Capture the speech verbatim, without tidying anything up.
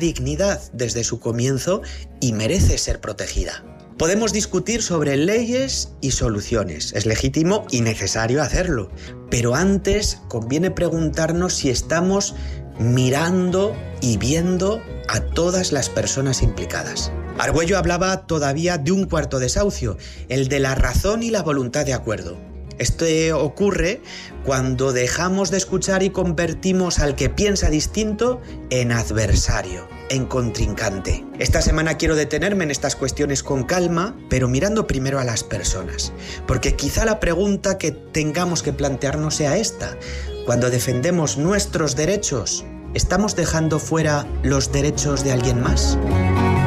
dignidad desde su comienzo y merece ser protegida. Podemos discutir sobre leyes y soluciones, es legítimo y necesario hacerlo, pero antes conviene preguntarnos si estamos mirando y viendo a todas las personas implicadas. Argüello hablaba todavía de un cuarto desahucio, el de la razón y la voluntad de acuerdo. Esto ocurre cuando dejamos de escuchar y convertimos al que piensa distinto en adversario, en contrincante. Esta semana quiero detenerme en estas cuestiones con calma, pero mirando primero a las personas, porque quizá la pregunta que tengamos que plantearnos sea esta: cuando defendemos nuestros derechos, ¿estamos dejando fuera los derechos de alguien más?